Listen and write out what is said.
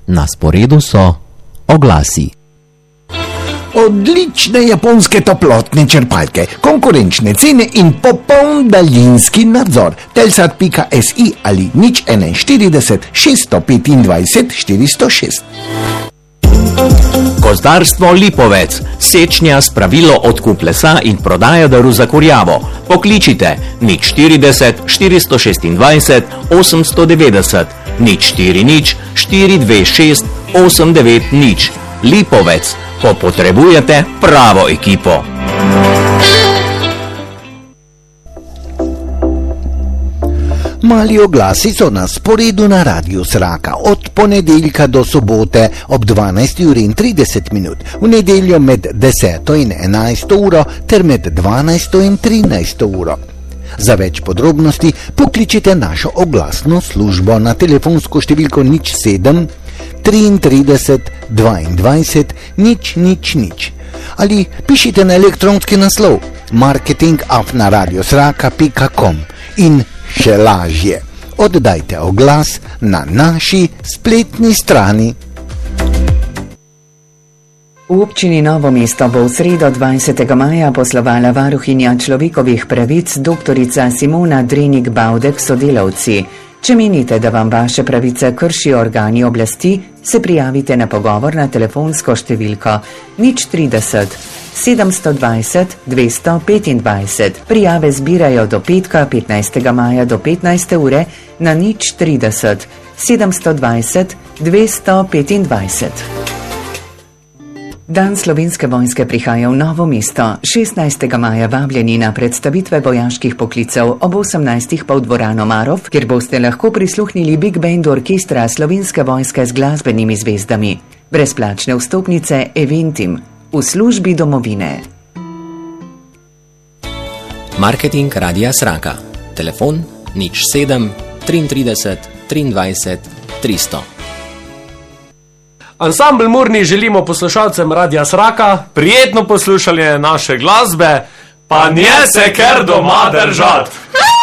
Na sporedu so oglasi. Odlične japonske toplotne črpalke, konkurenčne cene in popoln daljinski nadzor. Telsat.si ali 041 625 406. Gozdarstvo Lipovec. Sečnja, spravilo, odkup lesa in prodaja drv za kurjavo. Pokličite 040 426 890 040 426 890. Lipovec. Ko potrebujete pravo ekipo. Mali oglasi so na sporedu na Radiu Sraka od ponedeljka do sobote ob 12:30, v nedeljo med 10 in 11 uro ter med 12 in 13 uro. Za več podrobnosti pokličite našo oglasno službo na telefonsko številko 07 33 22 000 ali pišite na elektronski naslov marketing@radiosraka.com in še lažje, oddajte oglas na naši spletni strani. V občini Novo mesto bo v sredo 20. maja poslovala varuhinja človekovih pravic doktorica Simona Drenik-Bavdek s sodelavci. Če menite, da vam vaše pravice kršijo organi oblasti, se prijavite na pogovor na telefonsko številko 030 720 225. Prijave zbirajo do petka 15. maja do 15. ure na 030 720 225. Dan Slovenske vojske prihaja v Novo mesto. 16. maja vabljeni na predstavitve vojaških poklicev ob 18. pa v dvorano Marof, kjer boste lahko prisluhnili Big Bandu orkestra Slovenske vojske z glasbenimi zvezdami. Brezplačne vstopnice Eventim v službi domovine. Marketing Radia Sraka. Telefon 07 33 23 300. Ansambl Murni želimo poslušalcem Radia Sraka prijetno poslušanje naše glasbe, pa nje se ker doma držat.